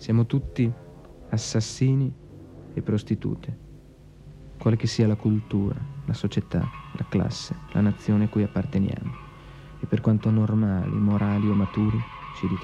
Siamo tutti assassini e prostitute, quale che sia la cultura, la società, la classe, la nazione a cui apparteniamo. E per quanto normali, morali o maturi, ci riteniamo